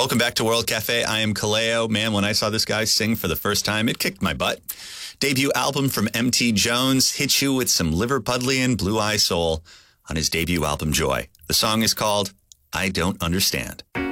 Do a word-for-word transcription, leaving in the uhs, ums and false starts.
Welcome back to World Cafe. I am Kaleo. Man, when I saw this guy sing for the first time, it kicked my butt. Debut album from M T Jones hits you with some Liverpudlian Blue Eye Soul on his debut album, Joy. The song is called I Don't Understand.